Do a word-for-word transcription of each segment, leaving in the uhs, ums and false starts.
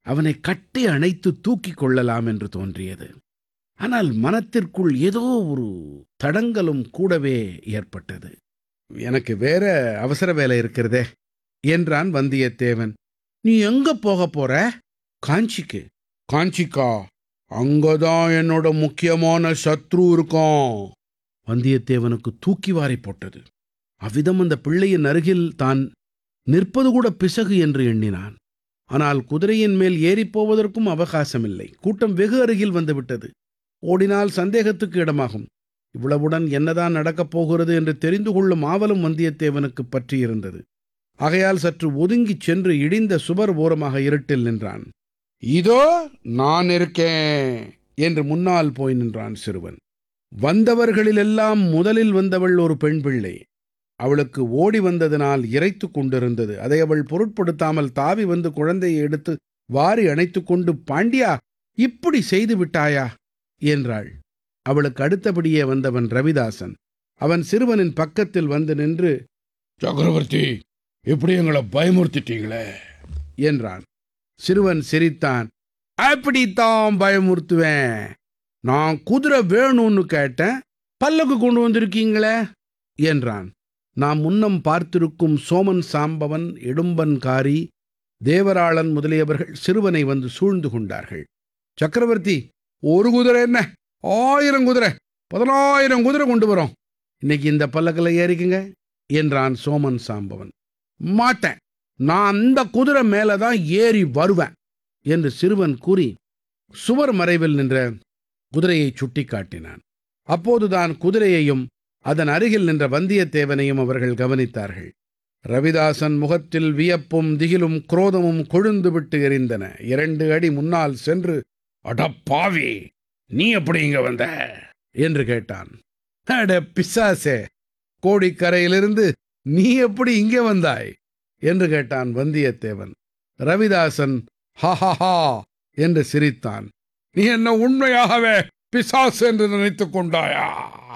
அவனை கட்டி அணைத்து தூக்கிக் கொள்ளலாம் என்று தோன்றியது. ஆனால் மனத்திற்குள் ஏதோ ஒரு தடங்கலும் கூடவே ஏற்பட்டது. எனக்கு வேற அவசர வேலை இருக்கிறதே என்றான் வந்தியத்தேவன். நீ எங்க போக போற? காஞ்சிக்கு. காஞ்சிக்கா? அங்கதான் என்னோட முக்கியமான சத்ரு இருக்கும். வந்தியத்தேவனுக்கு தூக்கி வாரி போட்டது. அவ்விதம் அந்த பிள்ளையின் அருகில் தான் நிற்பது கூட பிசகு என்று எண்ணினான். ஆனால் குதிரையின் மேல் ஏறிப்போவதற்கும் அவகாசமில்லை. கூட்டம் வெகு அருகில் வந்துவிட்டது. ஓடினால் சந்தேகத்துக்கு இடமாகும். இவ்வளவுடன் என்னதான் நடக்கப் போகிறது என்று தெரிந்து கொள்ளும் ஆவலும் வந்தியத்தேவனுக்கு பற்றியிருந்தது. ஆகையால் சற்று ஒதுங்கிச் சென்று இடிந்த சுவர் ஓரமாக இருட்டில் நின்றான். இதோ நான் இருக்கேன் என்று முன்னால் போய் நின்றான் சிறுவன். வந்தவர்களிலெல்லாம் முதலில் வந்தவள் ஒரு பெண் பிள்ளை. அவளுக்கு ஓடி வந்ததினால் இறைத்து கொண்டிருந்தது. அதை அவள் பொருட்படுத்தாமல் தாவி வந்து குழந்தையை எடுத்து வாரி அணைத்து கொண்டு, பாண்டியா, இப்படி செய்து விட்டாயா என்றாள். அவளுக்கு அடுத்தபடியே வந்தவன் ரவிதாசன். அவன் சிறுவனின் பக்கத்தில் வந்து நின்று, சக்கரவர்த்தி, இப்படி எங்களை பயமுறுத்திட்டீங்களே என்றான். சிறுவன் சிரித்தான். அப்படித்தான் பயமுறுத்துவேன். நான் குதிரை வேணும்னு கேட்டேன், பல்லக்கு கொண்டு வந்திருக்கீங்களே என்றான். நாம் முன்னம் பார்த்திருக்கும் சோமன் சாம்பவன், இடும்பன்காரி, தேவராளன் முதலியவர்கள் சிறுவனை வந்து சூழ்ந்து கொண்டார்கள். சக்கரவர்த்தி, ஒரு குதிரை என்ன, ஆயிரம் குதிரை, பதினாயிரம் குதிரை கொண்டு வரோம். இன்னைக்கு இந்த பல்லக்கில் ஏறிக்குங்க என்றான் சோமன் சாம்பவன். மாட்டேன், நான் அந்த குதிரை மேலதான் ஏறி வருவேன் என்று சிறுவன் கூறி சுவர் மறைவில் நின்ற குதிரையை சுட்டி காட்டினான். அப்போதுதான் குதிரையையும் அதன் அருகில் நின்ற வந்தியத்தேவனையும் அவர்கள் கவனித்தார்கள். ரவிதாசன் முகத்தில் வியப்பும் திகிலும் குரோதமும் கொழுந்து விட்டு எரிந்தன. இரண்டு அடி முன்னால் சென்று, அடப்பாவி, நீ எப்படி இங்க வந்த என்று கேட்டான். அட பிசாசே, கோடிக்கரையிலிருந்து நீ எப்படி இங்கே வந்தாய் என்று கேட்டான் வந்தியத்தேவன். ரவிதாசன் ஹஹஹா என்று சிரித்தான். நீ என்ன உண்மையாகவே பிசாசு என்று நினைத்துக் கொண்டாயா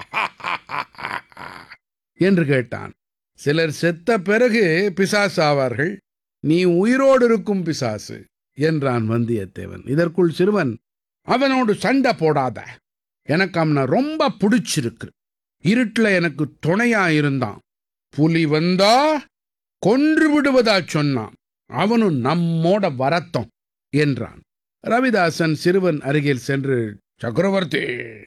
என்று கேட்டான். சிலர் செத்த பிறகு பிசாசு ஆவார்கள், நீ உயிரோடு இருக்கும் பிசாசு என்றான் வந்தியத்தேவன். இதற்குள் சிறுவன், அவனோடு சண்டை போடாத, எனக்கு அவனை ரொம்ப பிடிச்சிருக்கு. இருட்டுல எனக்கு துணையா இருந்தான். புலி வந்தா கொன்று விடுவதா சொன்னான். அவனும் நம்மோட வரட்டும் என்றான். ரவிதாசன் சிறுவன் அருகில் சென்று, சக்கரவர்த்தி,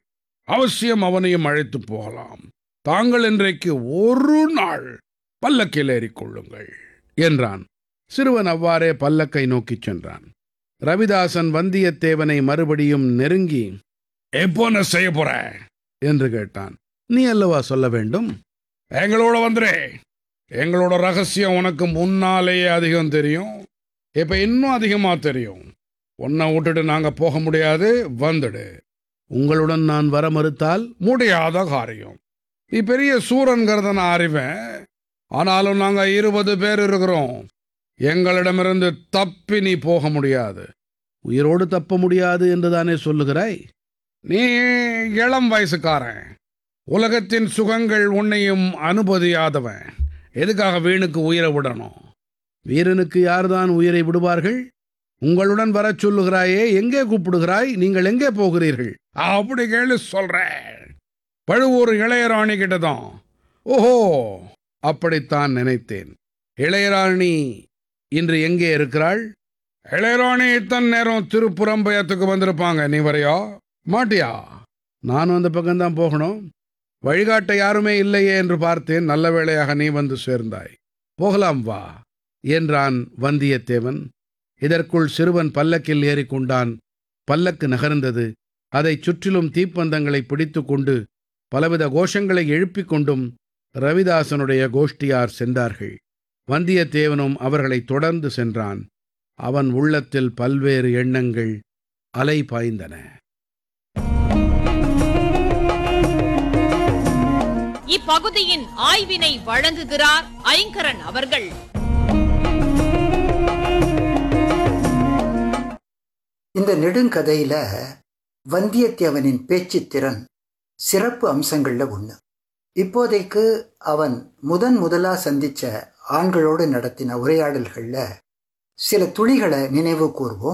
அவசியம் அவனையும் அழைத்து போகலாம். தாங்கள் இன்றைக்கு ஒரு நாள் பல்லக்கில் ஏறிக்கொள்ளுங்கள் என்றான். சிறுவன் அவ்வாறே பல்லக்கை நோக்கிச் சென்றான். ரவிதாசன் வந்தியத்தேவனை மறுபடியும் நெருங்கி, எப்போ நான் செய்ய போற என்று கேட்டான். நீ அல்லவா சொல்ல வேண்டும். எங்களோட வந்துரு. எங்களோட ரகசியம் உனக்கு முன்னாலேயே அதிகம் தெரியும். இப்ப இன்னும் அதிகமா தெரியும். உன்னை விட்டுட்டு நாங்க போக முடியாது, வந்துடு. உங்களுடன் நான் வர மறுத்தால் முடியாத காரியம். நீ பெரிய சூரன்கிறத நான் அறிவேன். ஆனாலும் நாங்க இருபது பேர் இருக்கிறோம். எங்களிடமிருந்து தப்பி நீ போக முடியாது. உயிரோடு தப்ப முடியாது என்றுதானே சொல்லுகிறாய்? நீ இளம் வயசுக்காரன். உலகத்தின் சுகங்கள் உன்னையும் அனுமதியாதவன். எதுக்காக வீணுக்கு உயிரை விடணும்? வீரனுக்கு யார்தான் உயிரை விடுவார்கள்? உங்களுடன் வர சொல்லுகிறாயே, எங்கே கூப்பிடுகிறாய்? நீங்கள் எங்கே போகிறீர்கள்? அப்படி கேள்வி சொல்றேன். பழுவூர் இளையராணி கிட்டதான். ஓஹோ, அப்படித்தான் நினைத்தேன். இளையராணி இன்று எங்கே இருக்கிறாள்? இளையராணி இத்தனை நேரம் திருப்புறம்பயத்துக்கு வந்திருப்பாங்க. நீ வரையா மாட்டியா? நானும் அந்த பக்கம்தான் போகணும். வழிகாட்ட யாருமே இல்லையே என்று பார்த்தேன். நல்ல வேளையாக நீ வந்து சேர்ந்தாய். போகலாம் வா என்றான் வந்தியத்தேவன். இதற்குள் சிறுவன் பல்லக்கில் ஏறிக்கொண்டான். பல்லக்கு நகர்ந்தது. அதைச் சுற்றிலும் தீப்பந்தங்களை பிடித்து கொண்டு பலவித கோஷங்களை எழுப்பிக் கொண்டும் ரவிதாசனுடைய கோஷ்டியார் சென்றார்கள். வந்தியத்தேவனும் அவர்களை தொடர்ந்து சென்றான். அவன் உள்ளத்தில் பல்வேறு எண்ணங்கள் அலை பாய்ந்தன. இப்பகுதியின் ஆய்வினை வழங்குகிறார் ஐங்கரன் அவர்கள். இந்த நெடுங்கதையில வந்தியத்தேவனின் பேச்சு திறன் சிறப்பு அம்சங்கள்ல ஒண்ணு. இப்போதைக்கு அவன் முதன் முதலா சந்திச்ச ஆண்களோடு நடத்தின உரையாடல்கள்ல சில துளிகளை நினைவு கூர்வோம்.